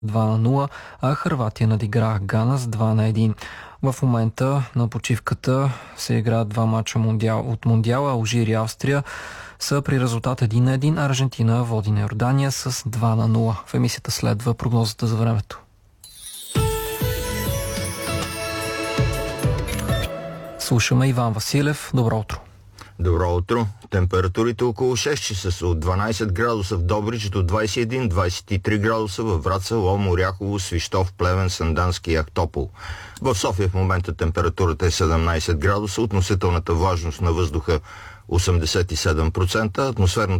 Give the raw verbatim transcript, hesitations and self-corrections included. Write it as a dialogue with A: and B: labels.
A: два на нула, а Хърватия надигра Гана с два на едно. В момента на почивката се играят два мача мондиал, от Мондиала. Алжир и Австрия са при резултат един на един, а Аржентина води на Йордания с два на нула. В емисията следва прогнозата за времето. Слушаме Иван Василев. Добро утро.
B: Добро утро. Температурите около шест часа са от дванайсет градуса в Добрич до двайсет и един - двайсет и три градуса във Враца, Лом, Оряхово, Свищов, Плевен, Сандански и Ахтопол. В София в момента температурата е седемнайсет градуса, относителната влажност на въздуха осемдесет и седем процента, атмосферната